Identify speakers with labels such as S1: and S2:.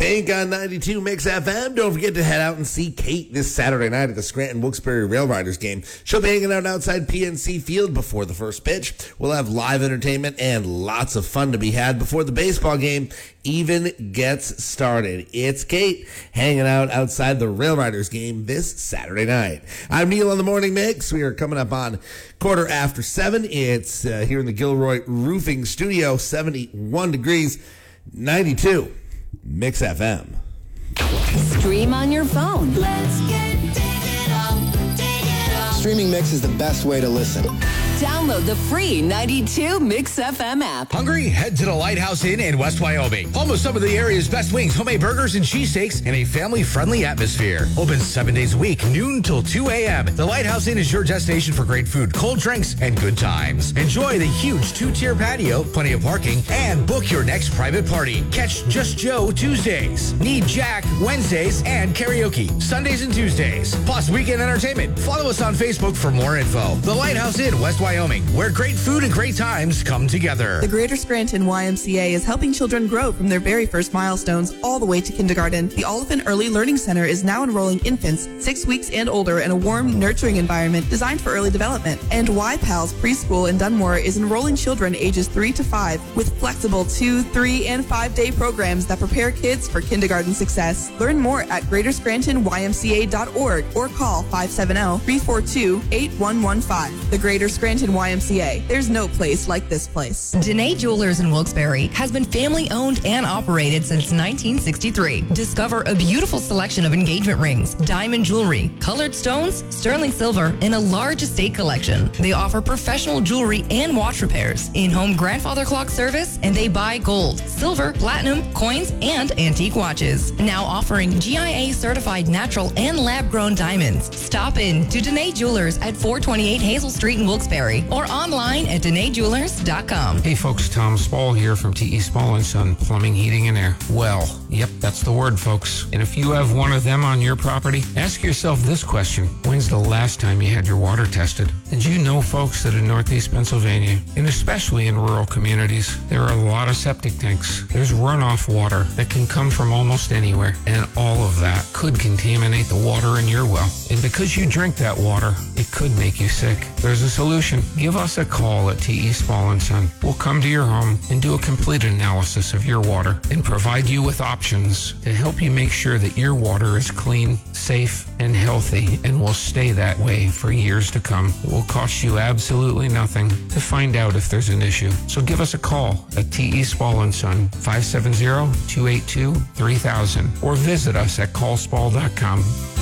S1: Pink on 92 Mix FM. Don't forget to head out and see Kate this Saturday night at the Scranton Wilkes-Barre Rail Riders game. She'll be hanging out outside PNC Field before the first pitch. We'll have live entertainment and lots of fun to be had before the baseball game even gets started. It's Kate hanging out outside the Rail Riders game this Saturday night. I'm Neil on the Morning Mix. We are coming up on 7:15. It's here in the Gilroy Roofing Studio, 71 degrees, 92 Mix FM.
S2: Stream on your phone.
S3: Let's get digital.
S4: Streaming Mix is the best way to listen.
S2: Download the free 92 Mix FM app.
S5: Hungry? Head to the Lighthouse Inn in West Wyoming. Home of some of the area's best wings, homemade burgers, and cheesesteaks in a family-friendly atmosphere. Open 7 days a week, noon till 2 a.m. The Lighthouse Inn is your destination for great food, cold drinks, and good times. Enjoy the huge 2-tier patio, plenty of parking, and book your next private party. Catch Just Joe Tuesdays, Need Jack Wednesdays, and karaoke Sundays and Tuesdays. Plus weekend entertainment. Follow us on Facebook for more info. The Lighthouse Inn, West Wyoming, where great food and great times come together.
S6: The Greater Scranton YMCA is helping children grow from their very first milestones all the way to kindergarten. The Oliphant Early Learning Center is now enrolling infants 6 weeks and older in a warm, nurturing environment designed for early development. And YPALS Preschool in Dunmore is enrolling children ages 3 to 5 with flexible 2, 3, and 5-day programs that prepare kids for kindergarten success. Learn more at greaterscrantonymca.org or call 570-342-8115. The Greater Scranton YMCA. There's no place like this place.
S7: Dene Jewelers in Wilkes-Barre has been family owned and operated since 1963. Discover a beautiful selection of engagement rings, diamond jewelry, colored stones, sterling silver, and a large estate collection. They offer professional jewelry and watch repairs, in-home grandfather clock service, and they buy gold, silver, platinum, coins, and antique watches. Now offering GIA certified natural and lab-grown diamonds. Stop in to Dene Jewelers at 428 Hazel Street in Wilkes-Barre or online at DeneJewelers.com.
S8: Hey folks, Tom Spall here from T.E. Spall & Son, Plumbing, Heating, and Air. Well, yep, that's the word, folks. And if you have one of them on your property, ask yourself this question. When's the last time you had your water tested? Did you know, folks, that in Northeast Pennsylvania, and especially in rural communities, there are a lot of septic tanks. There's runoff water that can come from almost anywhere, and all of that could contaminate the water in your well. And because you drink that water, it could make you sick. There's a solution. Give us a call at T.E. Spall & Son. We'll come to your home and do a complete analysis of your water and provide you with options to help you make sure that your water is clean, safe, and healthy and will stay that way for years to come. It will cost you absolutely nothing to find out if there's an issue. So give us a call at T.E. Spall & Son, 570-282-3000, or visit us at callspall.com.